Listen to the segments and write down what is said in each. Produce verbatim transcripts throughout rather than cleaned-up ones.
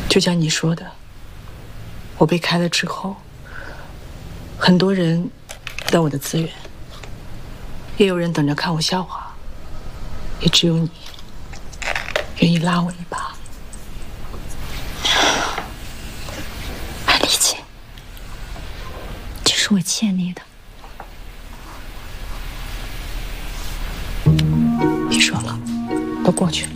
就像你说的，我被开了之后，很多人要我的资源，也有人等着看我笑话，也只有你愿意拉我一把。 我理解，这是我欠你的。 别说了，都过去了。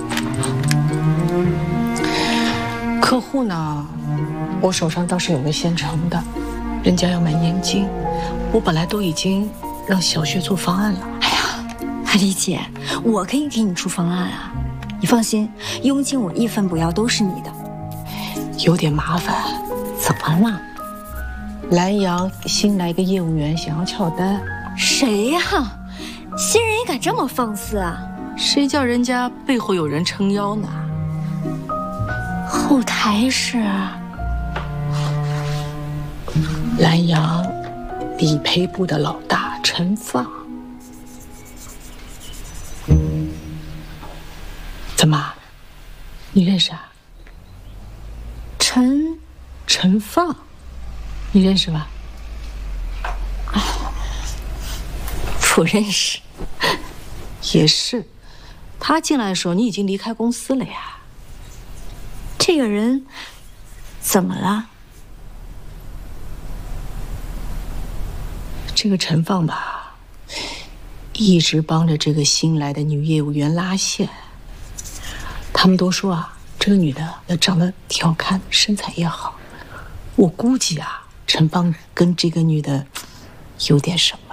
客户呢，我手上倒是有个现成的，人家要买年金，我本来都已经让小薛做方案了。 哎呀，海丽姐，我可以给你出方案啊，你放心，佣金我一分不要，都是你的。 有点麻烦。 怎么了？ 南阳新来个业务员想要翘单。 谁呀？新人也敢这么放肆啊？ 谁叫人家背后有人撑腰呢？ 后台是南阳理赔部的老大陈放。怎么，你认识啊？ 陈陈放，你认识吧？ 不认识。 也是，他进来的时候你已经离开公司了呀。 这个人怎么了？ 这个陈放吧，一直帮着这个新来的女业务员拉线。他们都说啊，这个女的要长得挺好看，身材也好。我估计啊，陈放跟这个女的有点什么。